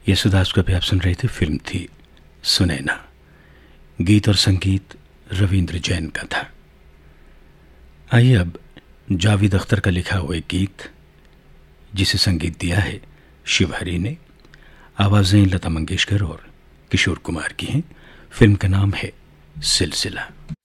यशोदास को भी आप सुन रहे थे। फिल्म थी सुनैना। गीत और संगीत रविंद्र जैन का था। आइए अब जावेद अख्तर का लिखा हुआ एक गीत जिसे संगीत दिया है शिवहरी ने, आवाजें लता मंगेशकर और किशोर कुमार की हैं। फिल्म का नाम है सिलसिला।